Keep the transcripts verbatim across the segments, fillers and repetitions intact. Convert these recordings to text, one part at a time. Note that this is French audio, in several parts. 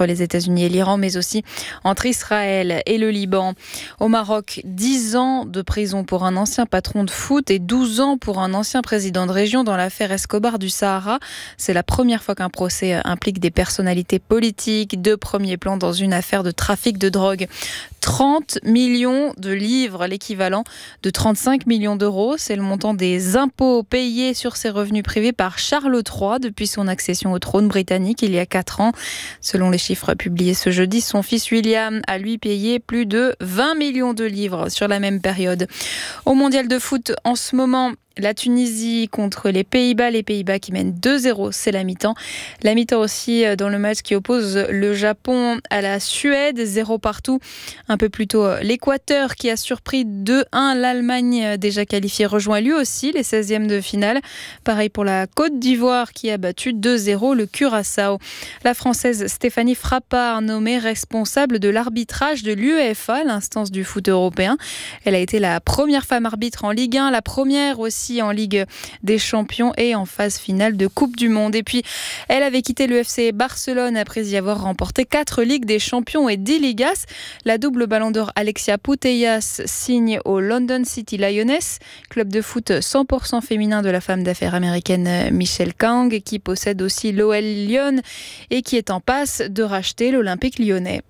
entre les États-Unis et l'Iran, mais aussi entre Israël et le Liban. Au Maroc, dix ans de prison pour un ancien patron de foot et douze ans pour un ancien président de région dans l'affaire Escobar du Sahara. C'est la première fois qu'un procès implique des personnalités politiques de premier plan dans une affaire de trafic de drogue. trente millions de livres, l'équivalent de trente-cinq millions d'euros. C'est le montant des impôts payés sur ses revenus privés par Charles trois depuis son accession au trône britannique il y a quatre ans. Selon les chiffres publiés ce jeudi, son fils William a lui payé plus de vingt millions de livres sur la même période. Au mondial de foot, en ce moment, la Tunisie contre les Pays-Bas. Les Pays-Bas qui mènent deux zéro, c'est la mi-temps. La mi-temps aussi dans le match qui oppose le Japon à la Suède, zéro partout. Un peu plus tôt, l'Équateur qui a surpris deux un. L'Allemagne, déjà qualifiée, rejoint lui aussi les seizièmes de finale. Pareil pour la Côte d'Ivoire qui a battu deux zéro le Curaçao. La Française Stéphanie Frappart, nommée responsable de l'arbitrage de l'UEFA, l'instance du foot européen. Elle a été la première femme arbitre en Ligue un, la première aussi en Ligue des Champions et en phase finale de Coupe du Monde. Et puis, elle avait quitté le F C Barcelone après y avoir remporté quatre Ligues des Champions et dix Ligas. La double ballon d'or Alexia Putellas signe au London City Lioness, club de foot cent pour cent féminin de la femme d'affaires américaine Michelle Kang, qui possède aussi l'O L Lyon et qui est en passe de racheter l'Olympique lyonnais.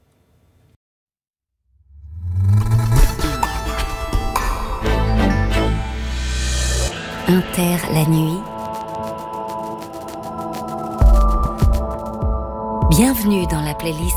Inter la nuit. Bienvenue dans la playlist